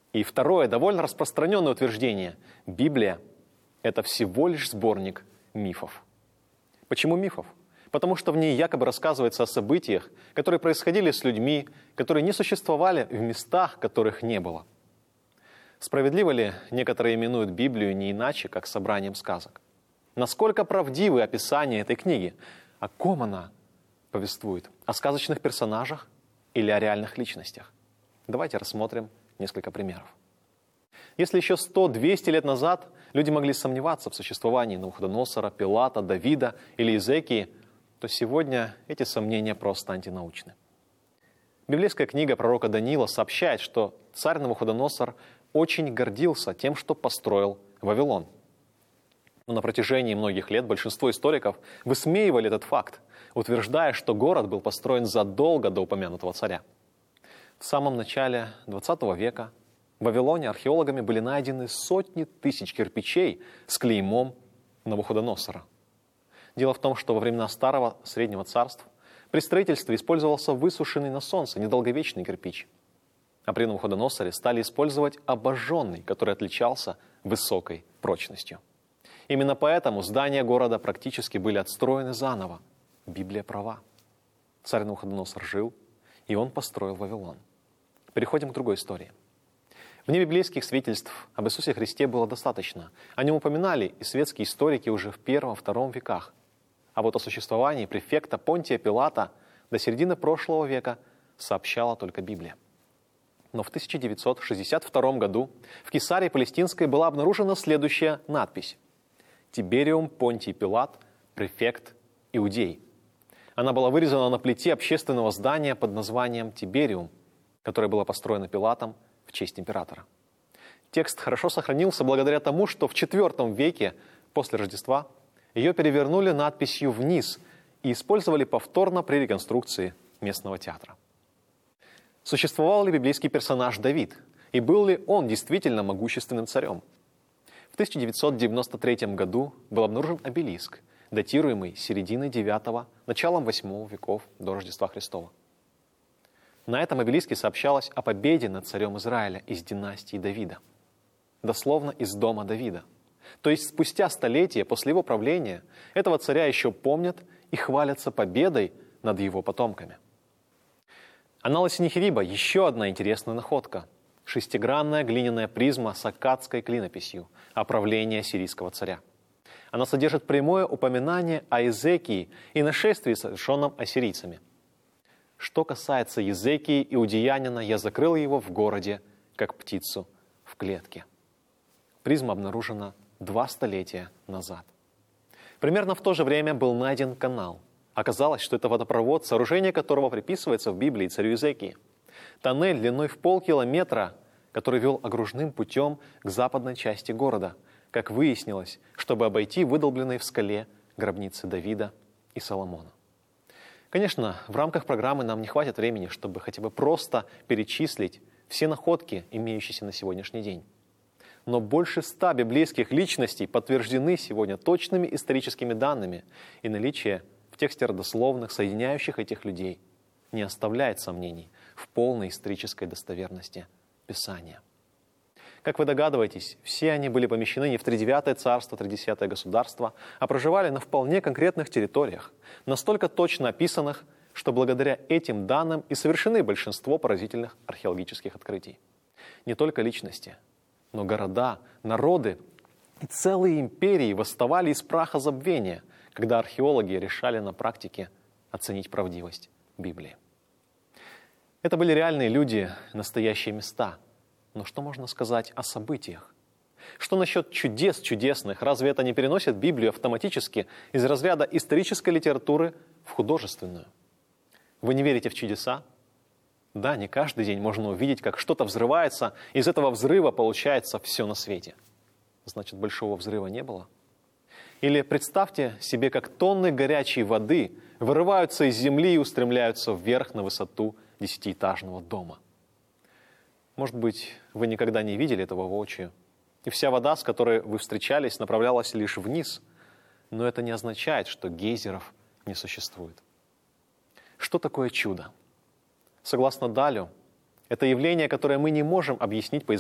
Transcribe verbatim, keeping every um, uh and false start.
И второе, довольно распространенное утверждение. Библия – это всего лишь сборник мифов. Почему мифов? Потому что в ней якобы рассказывается о событиях, которые происходили с людьми, которые не существовали в местах, которых не было. Справедливо ли некоторые именуют Библию не иначе, как собранием сказок? Насколько правдивы описания этой книги? О ком она повествует? О сказочных персонажах или о реальных личностях? Давайте рассмотрим несколько примеров. Если еще сто-двести лет назад люди могли сомневаться в существовании Навуходоносора, Пилата, Давида или Иезекии, то сегодня эти сомнения просто антинаучны. Библейская книга пророка Даниила сообщает, что царь Навуходоносор очень гордился тем, что построил Вавилон. Но на протяжении многих лет большинство историков высмеивали этот факт, утверждая, что город был построен задолго до упомянутого царя. В самом начале двадцатого века в Вавилоне археологами были найдены сотни тысяч кирпичей с клеймом Навуходоносора. Дело в том, что во времена Старого Среднего Царств при строительстве использовался высушенный на солнце недолговечный кирпич. А при Навуходоносоре стали использовать обожженный, который отличался высокой прочностью. Именно поэтому здания города практически были отстроены заново. Библия права. Царь Навуходоносор жил, и он построил Вавилон. Переходим к другой истории. Внебиблейских свидетельств об Иисусе Христе было достаточно. О нем упоминали и светские историки уже в первом-втором веках. А вот о существовании префекта Понтия Пилата до середины прошлого века сообщала только Библия. Но в тысяча девятьсот шестьдесят втором году в Кесарии Палестинской была обнаружена следующая надпись: «Тибериум Понтий Пилат, префект Иудей». Она была вырезана на плите общественного здания под названием Тибериум, которое было построено Пилатом в честь императора. Текст хорошо сохранился благодаря тому, что в четвёртом веке после Рождества ее перевернули надписью вниз и использовали повторно при реконструкции местного театра. Существовал ли библейский персонаж Давид? И был ли он действительно могущественным царем? В тысяча девятьсот девяносто третьем году был обнаружен обелиск, датируемый серединой девятого, началом восьмого веков до Рождества Христова. На этом обелиске сообщалось о победе над царем Израиля из династии Давида. Дословно из дома Давида. То есть спустя столетия после его правления этого царя еще помнят и хвалятся победой над его потомками. Аналог Синехириба – еще одна интересная находка. Шестигранная глиняная призма с аккадской клинописью о правлении ассирийского царя. Она содержит прямое упоминание о Иезекии и нашествии, совершенном ассирийцами. Что касается Иезекии иудеянина, я закрыл его в городе, как птицу в клетке. Призма обнаружена два столетия назад. Примерно в то же время был найден канал. Оказалось, что это водопровод, сооружение которого приписывается в Библии царю Иезекии. Тоннель длиной в полкилометра, который вел окружным путем к западной части города, как выяснилось, чтобы обойти выдолбленные в скале гробницы Давида и Соломона. Конечно, в рамках программы нам не хватит времени, чтобы хотя бы просто перечислить все находки, имеющиеся на сегодняшний день. Но больше ста библейских личностей подтверждены сегодня точными историческими данными, и наличие в тексте родословных, соединяющих этих людей, не оставляет сомнений в полной исторической достоверности Писания. Как вы догадываетесь, все они были помещены не в тридевятое царство, тридесятое государство, а проживали на вполне конкретных территориях, настолько точно описанных, что благодаря этим данным и совершены большинство поразительных археологических открытий. Не только личности, но города, народы и целые империи восставали из праха забвения, когда археологи решали на практике оценить правдивость Библии. Это были реальные люди, настоящие места. Но что можно сказать о событиях? Что насчет чудес чудесных? Разве это не переносит Библию автоматически из разряда исторической литературы в художественную? Вы не верите в чудеса? Да, не каждый день можно увидеть, как что-то взрывается, из этого взрыва получается все на свете. Значит, большого взрыва не было? Или представьте себе, как тонны горячей воды вырываются из земли и устремляются вверх на высоту десятиэтажного дома. Может быть, вы никогда не видели этого воочию, и вся вода, с которой вы встречались, направлялась лишь вниз, но это не означает, что гейзеров не существует. Что такое чудо? Согласно Далю, это явление, которое мы не можем объяснить по